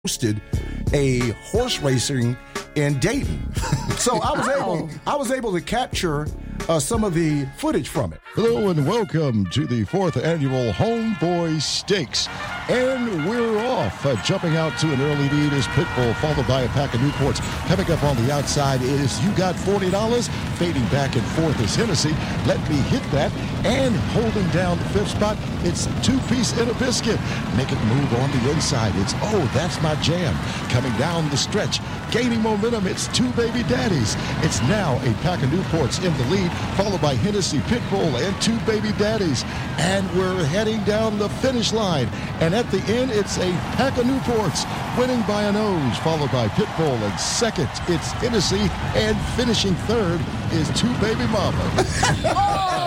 hosted a horse racing in Dayton. So I was able to capture some of the footage from it. Hello and welcome to the 4th annual Homeboy Stakes. And we're off. Jumping out to an early lead is Pitbull, followed by a pack of Newports. Coming up on the outside is You Got $40. Fading back and forth is Hennessy. Let Me Hit That. And holding down the 5th spot, it's Two Piece in a Biscuit. Make it move on the inside. It's Oh, That's My Jam. Coming down the stretch, gaining momentum, it's Two Baby Daddies. It's now a pack of Newports in the lead, followed by Hennessy, Pitbull, and Two Baby Daddies. And we're heading down the finish line. And at the end, it's a pack of Newports, winning by a nose, followed by Pitbull. And second, it's Hennessy. And finishing third is Two Baby Mama.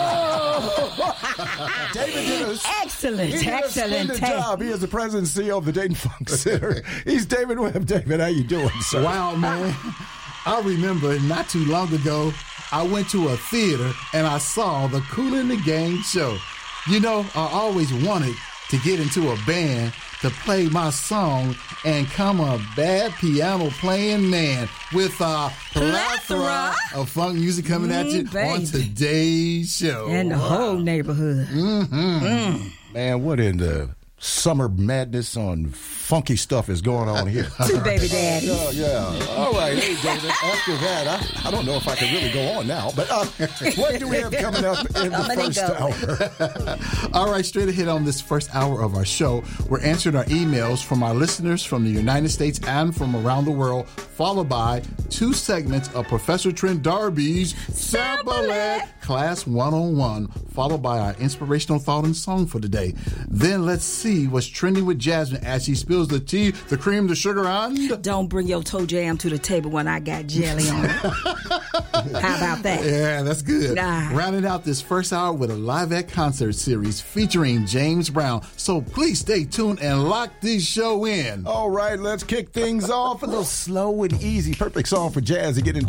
David did a excellent job. He is the president and CEO of the Dayton Funk Center. He's David Webb. David, how you doing, sir? Wow, man. I remember not too long ago, I went to a theater and I saw the Kool and the Gang show. You know, I always wanted to get into a band to play my song and come a bad piano playing man with a plethora of funk music coming at you on today's show. And the whole neighborhood. Man, what in the summer madness on funky stuff is going on here? Two Baby Daddies. Yeah. All right. Hey, David, after that, I don't know if I can really go on now, but what do we have coming up in the first hour? All right, straight ahead on this first hour of our show, we're answering our emails from our listeners from the United States and from around the world, followed by 2 segments of Professor Trent Darby's Sample It Class 101, followed by our inspirational thought and song for today. Then let's see what's trending with Jasmine as she spills the tea, the cream, the sugar, and... Don't bring your toe jam to the table when I got jelly on it. How about that? Yeah, that's good. Rounding out this first hour with a live at concert series featuring James Brown. So please stay tuned and lock this show in. All right, let's kick things off. A little slow and easy. Perfect song for Jazz to get into